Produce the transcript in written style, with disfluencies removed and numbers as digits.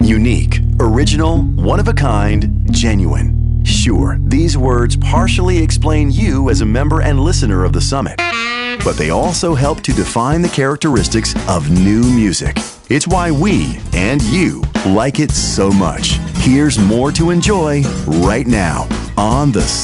Unique, original, one of a kind, genuine. Sure, these words partially explain you as a member and listener of the Summit, but they also help to define the characteristics of new music. It's why we and you like it so much. Here's more to enjoy right now on the